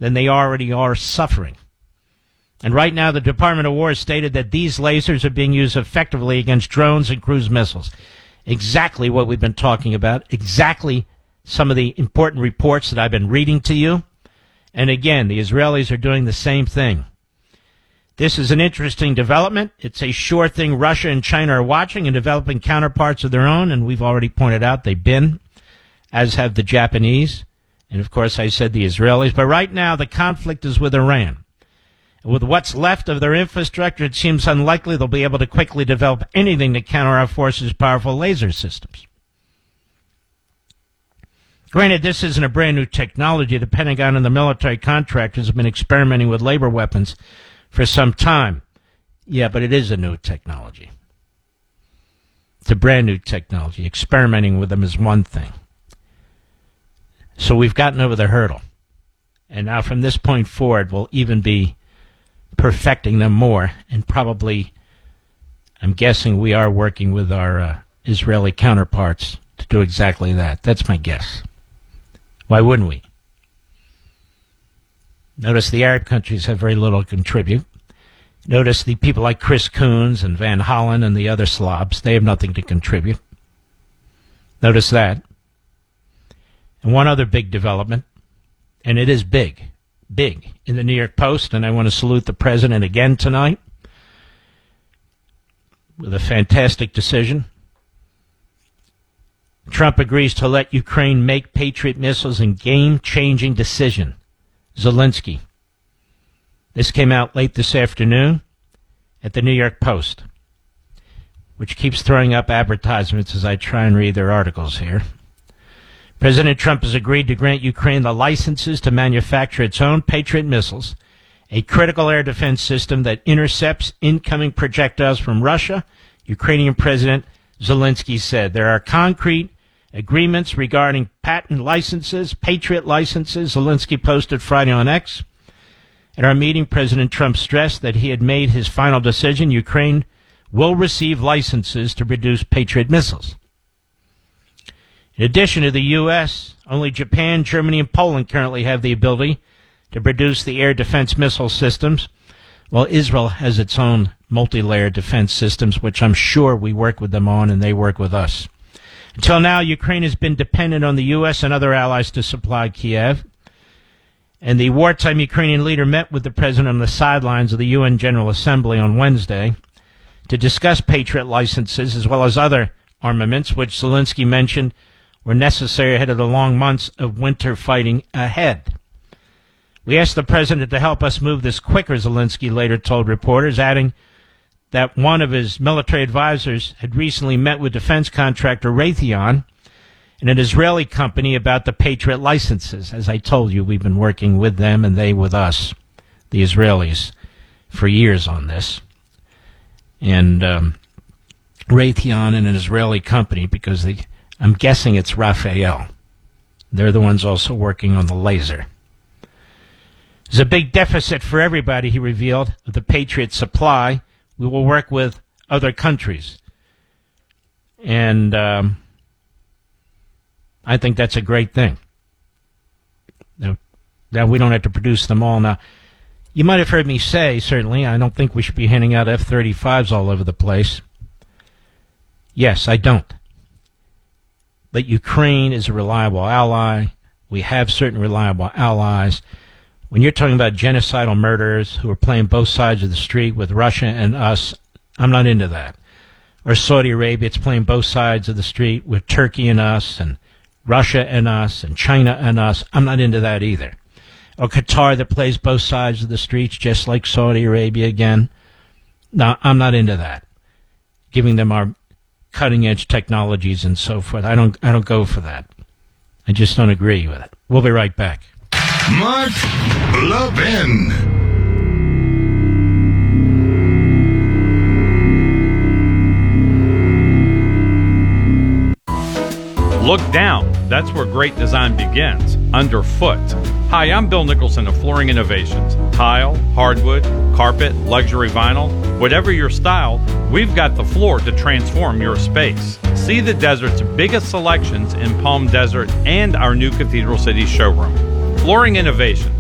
than they already are suffering. And right now, the Department of War has stated that these lasers are being used effectively against drones and cruise missiles. Exactly what we've been talking about, exactly some of the important reports that I've been reading to you. And again, the Israelis are doing the same thing. This is an interesting development. It's a sure thing Russia and China are watching and developing counterparts of their own, and we've already pointed out they've been, as have the Japanese, and of course I said the Israelis. But right now the conflict is with Iran. With what's left of their infrastructure, it seems unlikely they'll be able to quickly develop anything to counter our forces' powerful laser systems. Granted, this isn't a brand new technology. The Pentagon and the military contractors have been experimenting with laser weapons for some time. Yeah, but it is a new technology. It's a brand new technology. Experimenting with them is one thing. So we've gotten over the hurdle. And now from this point forward, we'll even be perfecting them more. And probably, I'm guessing we are working with our Israeli counterparts to do exactly that. That's my guess. Why wouldn't we? Notice the Arab countries have very little to contribute. Notice the people like Chris Coons and Van Hollen and the other slobs, they have nothing to contribute. Notice that. And one other big development, and it is big in the New York Post, and I want to salute the president again tonight with a fantastic decision. Trump agrees to let Ukraine make Patriot missiles in game-changing decision. Zelensky. This came out late this afternoon at the New York Post, which keeps throwing up advertisements as I try and read their articles here. President Trump has agreed to grant Ukraine the licenses to manufacture its own Patriot missiles, a critical air defense system that intercepts incoming projectiles from Russia. Ukrainian President Zelensky said there are concrete agreements regarding patent licenses, Patriot licenses, Zelensky posted Friday on X. At our meeting, President Trump stressed that he had made his final decision. Ukraine will receive licenses to produce Patriot missiles. In addition to the U.S., only Japan, Germany, and Poland currently have the ability to produce the air defense missile systems, while Israel has its own multi-layer defense systems, which I'm sure we work with them on and they work with us. Until now, Ukraine has been dependent on the U.S. and other allies to supply Kiev. And the wartime Ukrainian leader met with the president on the sidelines of the UN General Assembly on Wednesday to discuss Patriot licenses as well as other armaments, which Zelensky mentioned were necessary ahead of the long months of winter fighting ahead. We asked the president to help us move this quicker, Zelensky later told reporters, adding that one of his military advisors had recently met with defense contractor Raytheon and an Israeli company about the Patriot licenses. As I told you, we've been working with them and they with us, the Israelis, for years on this. And Raytheon and an Israeli company, because I'm guessing it's Rafael. They're the ones also working on the laser. There's a big deficit for everybody, he revealed, of the Patriot supply. We will work with other countries. And I think that's a great thing. Now we don't have to produce them all. Now, you might have heard me say, certainly, I don't think we should be handing out F-35s all over the place. Yes, I don't. But Ukraine is a reliable ally. We have certain reliable allies. When you're talking about genocidal murderers who are playing both sides of the street with Russia and us, I'm not into that. Or Saudi Arabia, it's playing both sides of the street with Turkey and us, and Russia and us, and China and us. I'm not into that either. Or Qatar that plays both sides of the streets, just like Saudi Arabia again. No, I'm not into that. Giving them our cutting-edge technologies and so forth. I don't go for that. I just don't agree with it. We'll be right back. Mark Levin. Look down. That's where great design begins, underfoot. Hi, I'm Bill Nicholson of Flooring Innovations. Tile, hardwood, carpet, luxury vinyl, whatever your style, we've got the floor to transform your space. See the desert's biggest selections in Palm Desert and our new Cathedral City showroom. Flooring Innovations.